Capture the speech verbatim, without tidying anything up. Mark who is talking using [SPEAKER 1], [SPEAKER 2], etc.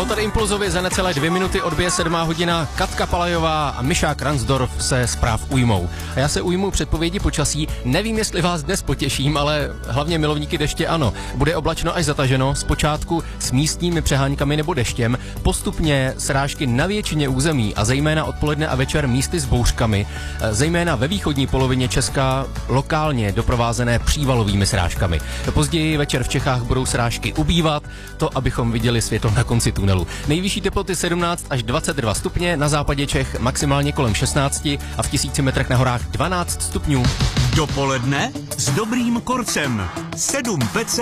[SPEAKER 1] Bylo tady impulzově za necelé dvě minuty, odbije sedmá hodina. Katka Palajová a Mišák Ransdorf se zpráv ujmou. A já se ujmu předpovědi počasí. Nevím, jestli vás dnes potěším, ale hlavně milovníky deště ano. Bude oblačno až zataženo, zpočátku s místními přeháňkami nebo deštěm, postupně srážky na většině území a zejména odpoledne a večer místy s bouřkami, zejména ve východní polovině Česka lokálně doprovázené přívalovými srážkami. Později večer v Čechách budou srážky ubývat, to abychom viděli světlo na konci tunelu. Nejvyšší teploty sedmnáct až dvacet dva stupně, na západě Čech maximálně kolem šestnácti a v tisíci metrech na horách dvanáct stupňů.
[SPEAKER 2] Dopoledne s dobrým korcem. Sedm pece